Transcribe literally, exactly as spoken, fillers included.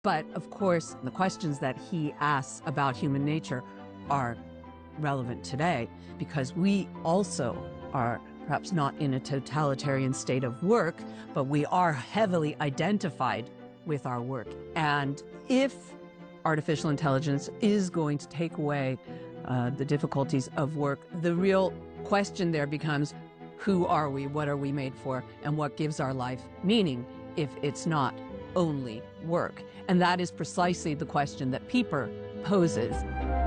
But of course, the questions that he asks about human nature are relevant today because we also are perhaps not in a totalitarian state of work, but we are heavily identified with our work. And if artificial intelligence is going to take away uh, the difficulties of work, the real question there becomes, who are we? What are we made for? And what gives our life meaning if it's not only work? And that is precisely the question that Pieper poses.